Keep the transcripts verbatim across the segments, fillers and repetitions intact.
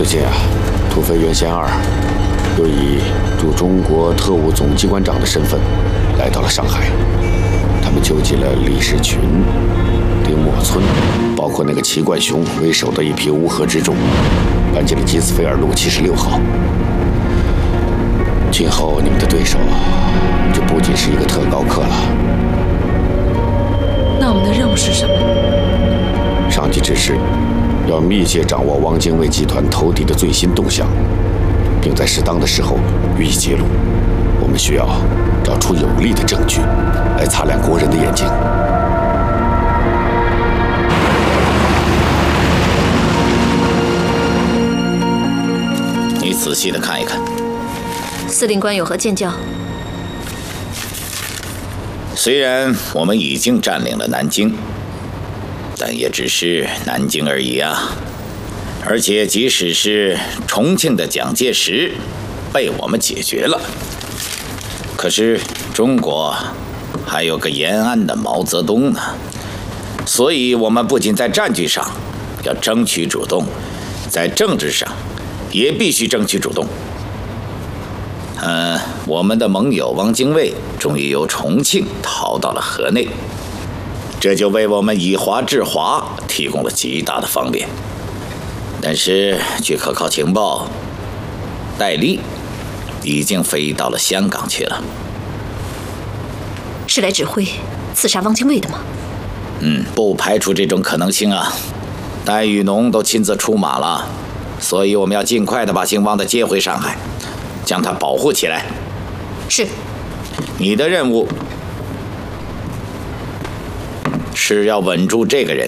最近啊，土匪原先二又以驻中国特务总机关长的身份来到了上海。他们纠集了李士群、丁默村，包括那个齐冠雄为首的一批乌合之众，搬进了吉斯菲尔路七十六号。今后你们的对手就不仅是一个特高课了。 那我们的任务是什么？ 上级指示，要密切掌握汪精卫集团投敌的最新动向，并在适当的时候予以揭露。我们需要找出有力的证据，来擦亮国人的眼睛。 你仔细的看一看。 司令官有何见教？ 虽然我们已经占领了南京，但也只是南京而已啊。而且即使是重庆的蒋介石被我们解决了，可是中国还有个延安的毛泽东呢。所以我们不仅在战局上要争取主动，在政治上也必须争取主动。嗯，我们的盟友汪精卫终于由重庆逃到了河内，这就为我们以华制华提供了极大的方便。但是据可靠情报，戴笠已经飞到了香港去了。 是来指挥刺杀汪精卫的吗？ 嗯，不排除这种可能性啊。戴雨农都亲自出马了，所以我们要尽快的把姓汪的接回上海，将他保护起来。 是。 你的任务是要稳住这个人。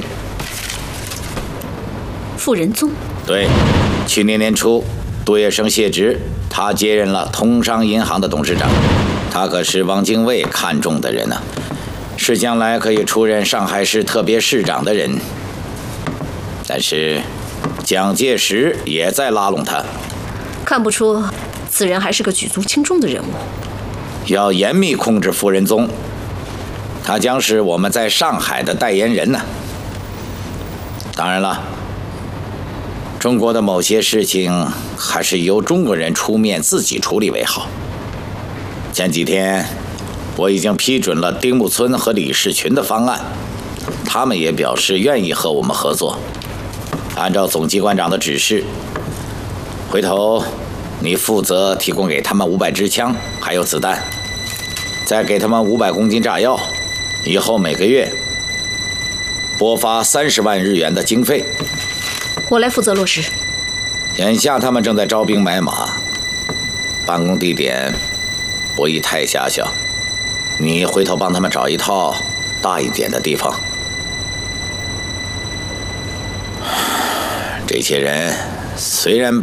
傅仁宗。 对，去年年初，杜月笙卸职，他接任了通商银行的董事长。他可是汪精卫看中的人呢、啊，是将来可以出任上海市特别市长的人。但是，蒋介石也在拉拢他。 看不出，此人还是个举足轻重的人物。 要严密控制傅仁宗，他将是我们在上海的代言人呢、啊。当然了。中国的某些事情还是由中国人出面自己处理为好。前几天我已经批准了丁默村和李士群的方案，他们也表示愿意和我们合作。按照总机关长的指示，回头你负责提供给他们五百支枪还有子弹，再给他们五百公斤炸药，以后每个月拨发三十万日元的经费。 我来负责落实。 眼下他们正在招兵买马，办公地点不宜太狭小，你回头帮他们找一套大一点的地方。这些人虽然